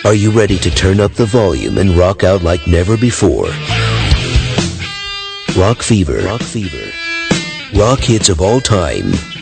Are you ready to turn up the volume and rock out like never before? Rock Fever. Rock Fever. Rock hits of all time,